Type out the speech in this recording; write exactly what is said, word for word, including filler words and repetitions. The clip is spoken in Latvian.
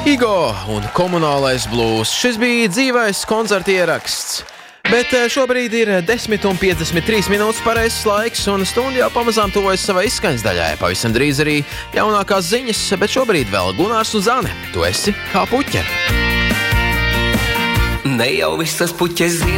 Igo un komunālais blūs. Šis bija dzīvais koncerta ieraksts. Bet šobrīd ir desmit un piecdesmit trīs minūtes pareizs laiks, un stunda jau pamazām tuvojas savai izskaņas daļai. Pavisam drīz arī jaunākās ziņas, bet šobrīd vēl Gunārs un Zane. Tu esi kā puķe. Ne jau visas puķes zina.